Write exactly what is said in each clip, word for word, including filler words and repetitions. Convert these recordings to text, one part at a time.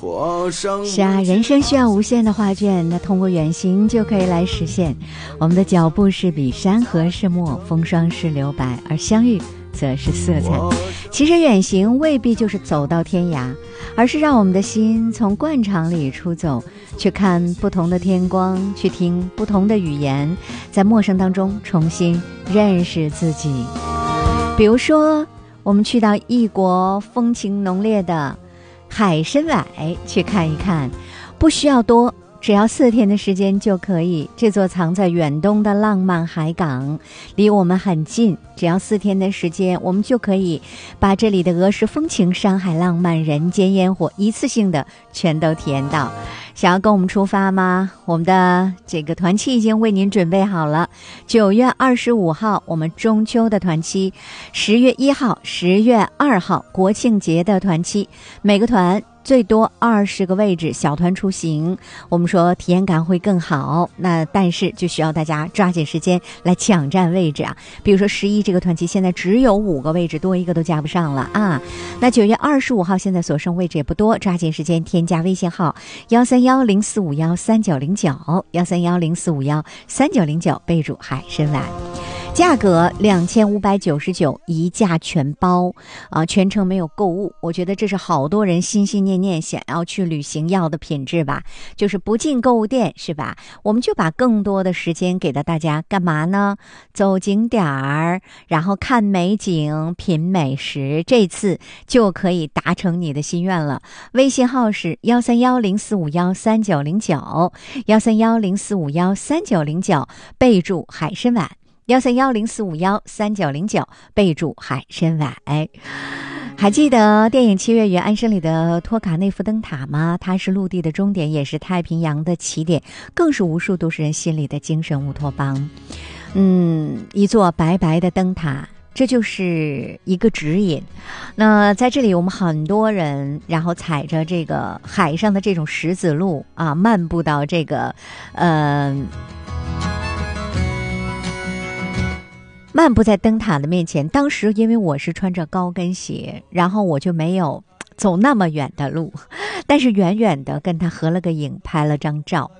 是啊，人生需要无限的画卷，那通过远行就可以来实现。我们的脚步是笔，山河是墨，风霜是留白，而相遇则是色彩。其实远行未必就是走到天涯，而是让我们的心从惯场里出走，去看不同的天光，去听不同的语言，在陌生当中重新认识自己。比如说我们去到异国风情浓烈的海参崴去看一看，不需要多，只要四天的时间就可以。这座藏在远东的浪漫海港离我们很近，只要四天的时间，我们就可以把这里的儿时风情、山海浪漫、人间烟火一次性的全都体验到。想要跟我们出发吗？我们的这个团期已经为您准备好了。九月二十五号我们中秋的团期，十月一号、十月二号国庆节的团期，每个团最多二十个位置，小团出行，我们说体验感会更好。那但是就需要大家抓紧时间来抢占位置啊！比如说十一这个团期现在只有五个位置，多一个都加不上了啊。那九月二十五号现在所剩位置也不多，抓紧时间添加微信号幺三幺零四五幺三九零九幺三幺零四五幺三九零九，备注海参崴。价格两千五百九十九，一价全包啊，全程没有购物。我觉得这是好多人心心念念想要去旅行要的品质吧，就是不进购物店，是吧？我们就把更多的时间给到大家干嘛呢？走景点儿，然后看美景，品美食，这次就可以达成你的心愿了。微信号是幺三幺零四五幺三九零九幺三幺零四五幺三九零九，备注海参崴。幺三幺零四五幺三九零九，备注海参崴。还记得电影《七月与安生》里的托卡内夫灯塔吗？它是陆地的终点，也是太平洋的起点，更是无数都市人心里的精神乌托邦。嗯，一座白白的灯塔，这就是一个指引。那在这里我们很多人然后踩着这个海上的这种石子路啊，漫步到这个呃漫步在灯塔的面前。当时因为我是穿着高跟鞋，然后我就没有走那么远的路，但是远远的跟他合了个影，拍了张照。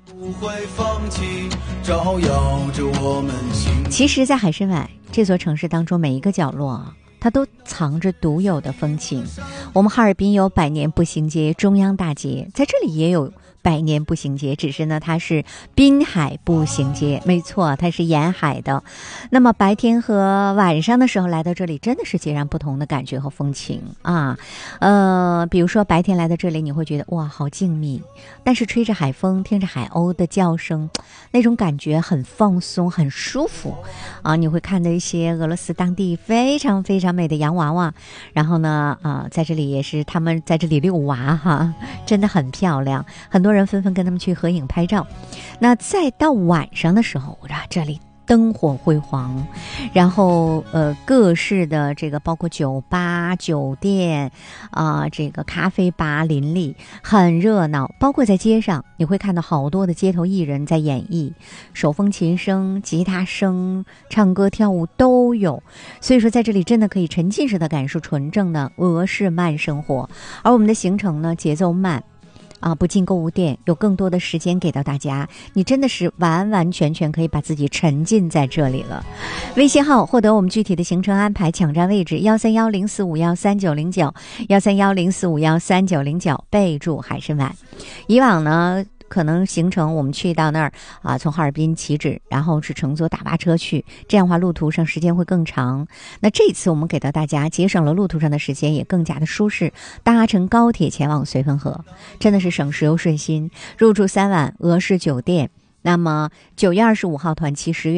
其实在海参崴这座城市当中，每一个角落它都藏着独有的风情。我们哈尔滨有百年步行街、中央大街，在这里也有百年步行街，只是呢它是滨海步行街，没错，它是沿海的。那么白天和晚上的时候来到这里，真的是截然不同的感觉和风情啊。呃，比如说白天来到这里，你会觉得哇好静谧，但是吹着海风，听着海鸥的叫声，那种感觉很放松很舒服啊。你会看到一些俄罗斯当地非常非常美的洋娃娃，然后呢啊，在这里也是他们在这里遛娃哈，真的很漂亮，很多人纷纷跟他们去合影拍照。那再到晚上的时候，这里灯火辉煌，然后呃各式的这个包括酒吧、酒店啊、呃，这个咖啡吧林立，很热闹。包括在街上，你会看到好多的街头艺人在演绎，手风琴声、吉他声、唱歌跳舞都有。所以说在这里真的可以沉浸式的感受纯正的俄式慢生活。而我们的行程呢，节奏慢啊，不进购物店，有更多的时间给到大家，你真的是完完全全可以把自己沉浸在这里了。微信号获得我们具体的行程安排，抢占位置幺三幺零四五幺三九零九幺三幺零四五幺三九零九，备注海参崴。以往呢可能行程我们去到那儿啊，从哈尔滨起止，然后是乘坐大巴车去，这样的话路途上时间会更长。那这次我们给到大家节省了路途上的时间，也更加的舒适，搭乘高铁前往绥芬河，真的是省时又顺心。入住三晚俄式酒店。那么九月二十五号团期，十月